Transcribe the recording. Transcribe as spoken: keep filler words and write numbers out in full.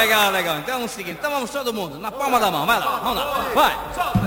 legal, legal. Então é o seguinte, então vamos todo mundo, na palma da mão, vai lá, vamos lá, vai.